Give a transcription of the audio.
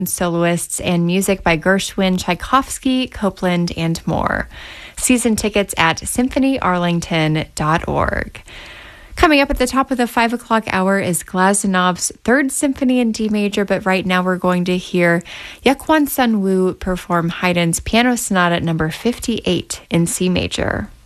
soloists, and music by Gershwin, Tchaikovsky, Copland, and more. Season tickets at symphonyarlington.org. Coming up at the top of the 5 o'clock hour is Glasenov's Third Symphony in D major, but right now we're going to hear Yekwon Sun Woo perform Haydn's Piano Sonata number 58 in C major.